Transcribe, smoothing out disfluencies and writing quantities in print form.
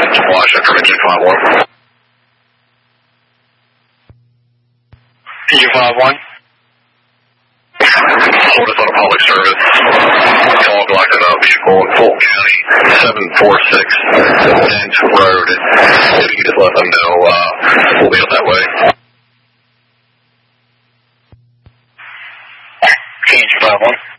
Washington, engine 5-1. U-51. Hold us on a public service. Call Glock in a vehicle in Fulton County, 746 Dent Road. If you could just let them know, we'll be on that way. Engine 5-1.